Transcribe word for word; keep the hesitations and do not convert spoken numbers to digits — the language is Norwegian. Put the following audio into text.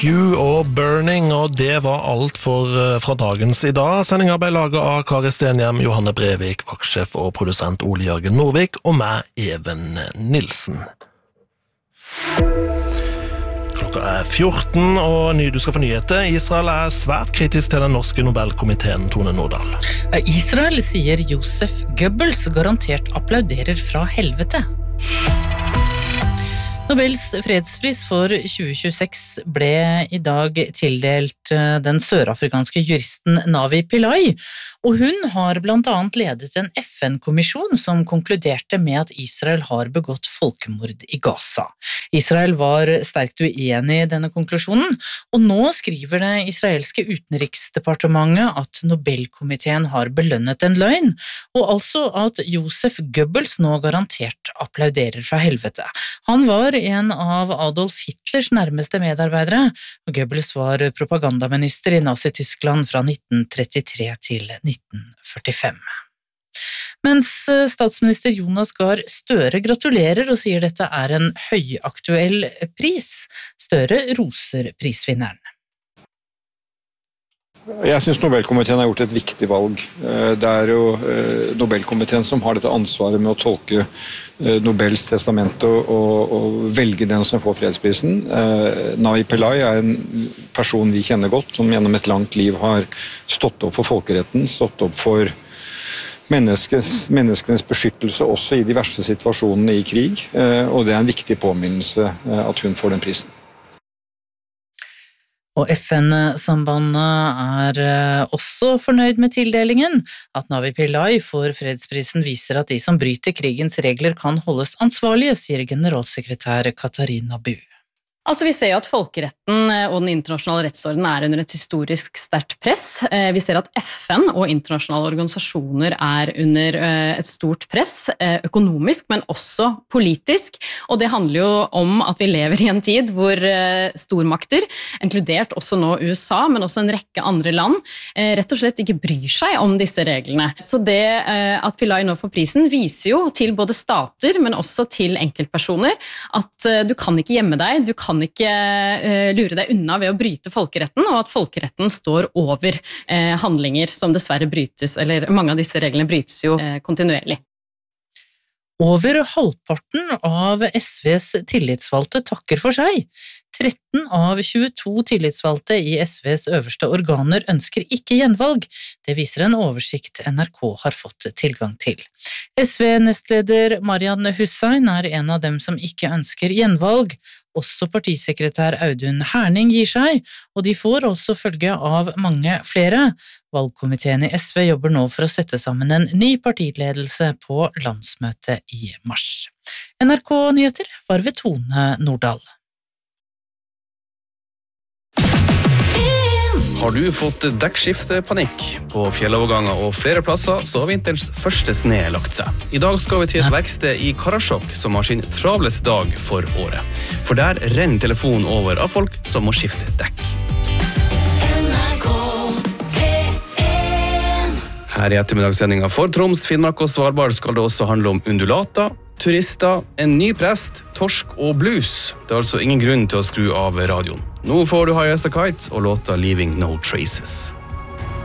You og Burning, og det var alt for, fra dagens i dag. Sendingen ble laget av Kari Stenhjem, Johanne Brevik, vaktsjef og produsent Ole Jørgen Norvik, og meg, Even Nilsen. Klokka er fjorten, og ny du skal få nyheter. Israel er svært kritisk til den norske Nobelkomiteen, Tone Nordahl. Israel sier Josef Goebbels garantert applauderer fra helvete. Nobels fredspris for tjue tjueseks ble i dag tildelt den sørafrikanske juristen Navi Pillay, og hun har blant annet ledet en F N-kommisjon som konkluderte med at Israel har begått folkemord i Gaza. Israel var sterkt uenig i denne konklusjonen, og nå skriver det israelske utenriksdepartementet at Nobelkomiteen har belønnet en løgn, og altså at Josef Goebbels nå garantert applauderer fra helvete. Han var en av Adolf Hitlers nærmeste medarbeidere, og Goebbels var propagandaminister i Nazi-Tyskland fra nitten trettitre til nitten førtifem. Mens statsminister Jonas Gahr Støre gratulerer og sier dette er en høyaktuell pris, Støre roser prisvinneren. Jeg synes Nobelkomiteen har gjort et viktig valg. Det er jo Nobelkomiteen som har dette ansvaret med å tolke Nobels testament og, og, og velge den som får fredsprisen. Navi Pillay er en person vi kjenner godt, som gjennom et langt liv har stått opp for folkeretten, stått opp for menneskes, menneskenes beskyttelse også i de verste situasjonene i krig, og det er en viktig påminnelse at hun får den prisen. Og F N-sambandet er også fornøyd med tildelingen. At Navi Pillay får fredsprisen viser at de som bryter krigens regler kan holdes ansvarlige, sier generalsekretær Katarina Bu. Altså Vi ser jo at folkeretten og den internasjonale rettsordenen er under et historisk sterkt press. Vi ser at F N og internasjonale organisasjoner er under et stort press, økonomisk, men også politisk. Og det handler jo om at vi lever i en tid hvor stormakter, inkludert også nå U S A, men også en rekke andre land, rett og slett ikke bryr seg om disse reglene. Så det at Pillay nå får prisen viser jo til både stater, men også til enkeltpersoner, at du kan ikke gjemme deg, du kan kan ikke uh, lure deg unna ved å bryte folkeretten, og at folkeretten står over uh, handlinger som dessverre brytes, eller mange av disse reglene brytes jo uh, kontinuerlig. Over halvparten av S Vs tillitsvalgte takker for seg. tretten av tjueto tillitsvalgte i S Vs øverste organer ønsker ikke gjenvalg. Det viser en oversikt N R K har fått tilgang til. S V-nestleder Marian Hussein er en av dem som ikke ønsker gjenvalg. Også partisekretær Audun Herning gir seg, og de får også følge av mange flere. Valgkomiteen i S V jobber nå for å sette sammen en ny partiledelse på landsmøtet i mars. N R K-nyheter var ved Tone Nordahl. Har du fått dekkskiftepanikk? På fjelloverganger og flere plasser så har vinterens første sne lagt seg. I dag skal vi til et verksted i Karasjok som har sin travleste dag for året. For der renner telefonen over av folk som må skifte dekk. Her i ettermiddagssendingen for Troms, Finnmark og Svalbard skal det også handle om undulater, turister, en ny prest, torsk og blues. Det er altså ingen grunn til å skru av radioen. Nå får du High as a Kite og låta Leaving No Traces.